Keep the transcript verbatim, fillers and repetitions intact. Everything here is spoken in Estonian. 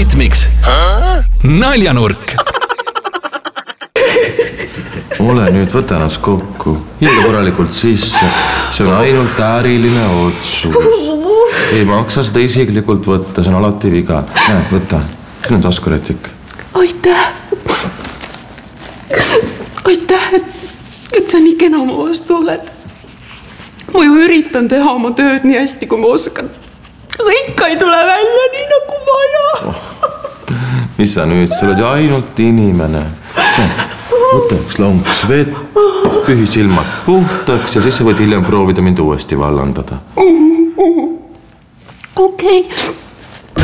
rütmiks naljanurk. Ole nüüd, võta ennast kokku. Hinda korralikult sisse. See on ainult ääriline otsus. Ei maksa seda isiklikult võtta, see on alati viga. Näed, võta. See on taskurätik. Aitäh. Aitäh, et, et sa nii kena mu vastu oled. Ma ju üritan teha oma tööd nii hästi, kui ma oskan. Aga ikka ei tule välja nii nagu vaja. Oh, mis sa nüüd? Sa oled ju ainult inimene. Võta üks lonks vett, pühi silmad puhtaks ja siis sa võid hiljem proovida mind uuesti vallandada. Okei. Okay.